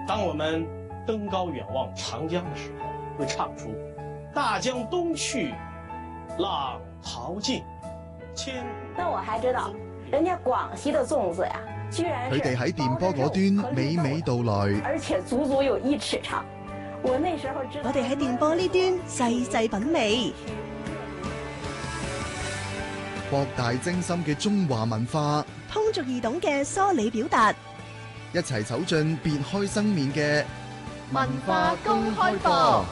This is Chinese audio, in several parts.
当我们登高远望长江的时候，会唱出“大江东去，浪淘尽，千”。 那我还知道，人家廣西的粽子呀，居然佢哋喺電波嗰端娓娓道來， 而且足足有1尺長。我那時候知道， 我哋喺電波呢端細細品味。 博大精深嘅中華文化， 通俗易懂嘅梳理表達， 一齊走進別開生面嘅文化公開課。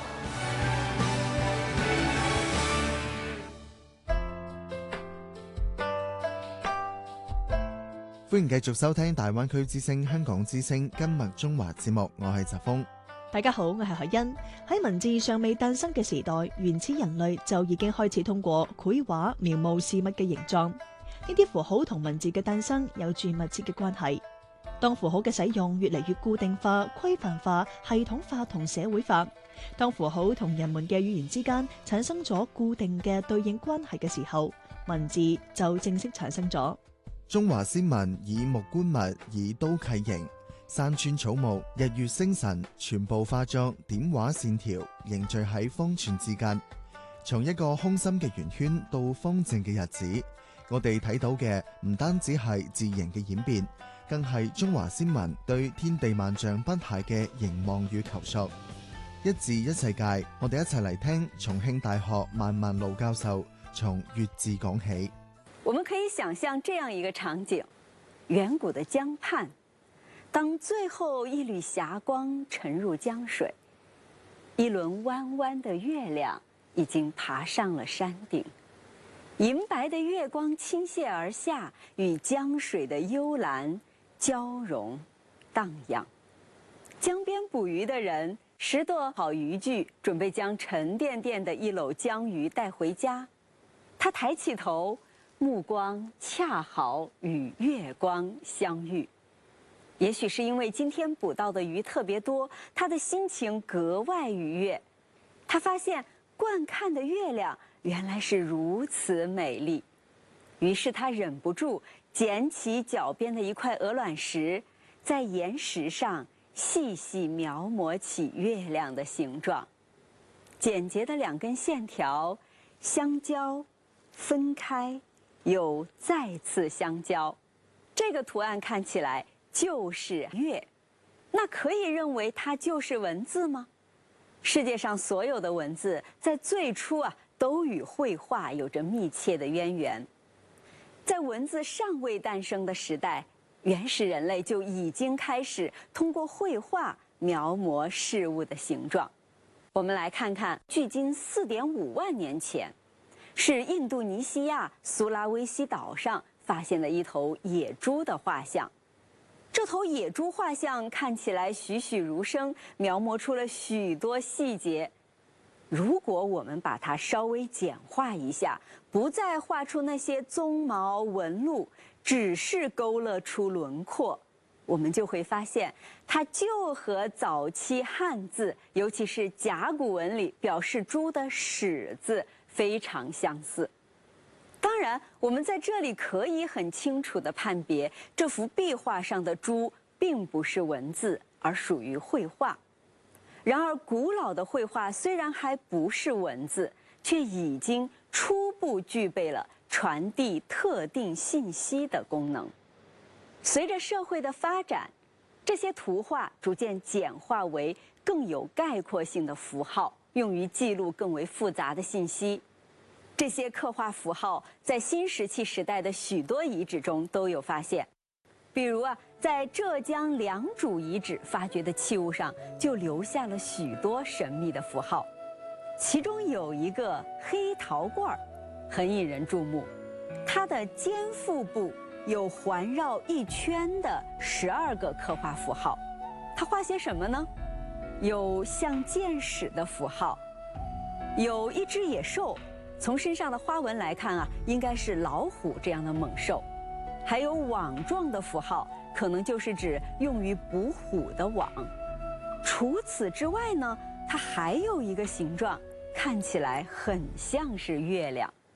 歡迎繼續收聽大灣區之聲香港之聲今日中華節目，我係澤峰。 大家好，我係海欣。喺文字尚未誕生嘅時代，原始人類就已經開始通過繪畫描摹事物嘅形狀。呢啲符號同文字嘅誕生有住密切嘅關係。當符號嘅使用越嚟越固定化、規範化、系統化同社會化，當符號同人們嘅語言之間產生咗固定嘅對應關係嘅時候，文字就正式產生咗。 中華先民以木觀物，以刀契形。山川草木、日月星辰，全部化作點畫線條，凝聚喺方寸之間。從一個空心嘅圓圈到方正嘅日子，我哋睇到嘅唔單止係字形嘅演變，更係中華先民對天地萬象不懈嘅凝望與求索。一字一世界，我哋一齊嚟聽重慶大學萬萬路教授從粵字講起。 我們可以想象這樣一個場景：遠古的江畔，當最後一縷霞光沉入江水，一輪彎彎的月亮已經爬上了山頂，銀白的月光傾瀉而下，與江水的幽藍交融蕩漾。江邊捕魚的人拾掇好漁具，準備將沉甸甸的一簍江魚帶回家。他抬起頭，目光恰好與月光相遇。也許是因為今天捕到的魚特別多，他的心情格外愉悅。他發現觀看的月亮原來是如此美麗，於是他忍不住撿起腳邊的一塊鵝卵石，在岩石上細細描摹起月亮的形狀。簡潔的2根線條相交、分開，又再次相交，這個圖案看起來就是月，那可以認為它就是文字嗎？世界上所有的文字在最初都與繪畫有着密切的淵源。在文字尚未誕生的時代，原始人類就已經開始通過繪畫描摹事物的形狀。我們來看看，距今4.5萬年前，是印度尼西亞蘇拉威西島上發現的一頭野豬的畫像。這頭野豬畫像看起來栩栩如生，描摹出了許多細節。如果我們把它稍微簡化一下，不再畫出那些鬃毛紋路，只是勾勒出輪廓，我們就會發現，它就和早期漢字，尤其是甲骨文裡表示豬的始字非常相似。當然，我們在這裡可以很清楚地判別，這幅壁畫上的豬並不是文字，而屬於繪畫。然而，古老的繪畫雖然還不是文字，卻已經初步具備了傳遞特定信息的功能。隨着社會的發展，這些圖畫逐漸簡化為更有概括性的符號，用於記錄更為複雜的信息。這些刻畫符號在新石器時代的許多遺址中都有發現，比如在浙江良渚遺址發掘的器物上就留下了許多神秘的符號，其中有一個黑陶罐，很引人注目。它的肩腹部有環繞一圈的12個刻畫符號，它畫些什麼呢？有像箭矢的符號，有一隻野獸。從身上的花紋來看應該是老虎這樣的猛獸，還有網狀的符號，可能就是指用於捕虎的網。除此之外呢，它還有一個形狀，看起來很像是月亮。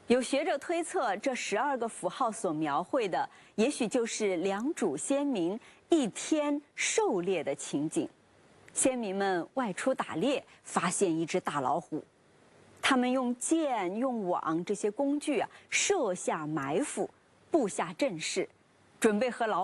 有学者推测，这12个符号所描绘的，也许就是良渚先民一天狩猎的情景。先民们外出打猎，发现一只大老虎，他们用箭、用网这些工具射下埋伏，布下阵势，准备和老